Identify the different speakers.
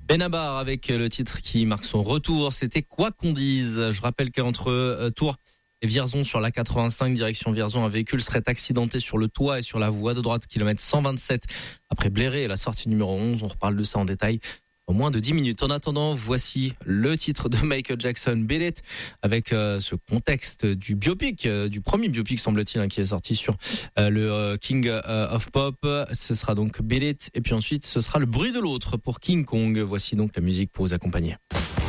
Speaker 1: Benabar avec le titre qui marque son retour, c'était Quoi qu'on dise. Je rappelle qu'entre Tours et Vierzon sur la 85, direction Vierzon, un véhicule serait accidenté sur le toit et sur la voie de droite, kilomètre 127. Après Bléré et la sortie numéro 11, on reparle de ça en détail en moins de 10 minutes. En attendant, voici le titre de Michael Jackson, Beat It, avec ce contexte du biopic, du premier biopic semble-t-il, qui est sorti sur le King of Pop. Ce sera donc Beat It, et puis ensuite ce sera Le bruit de l'autre pour King Kong. Voici donc la musique pour vous accompagner.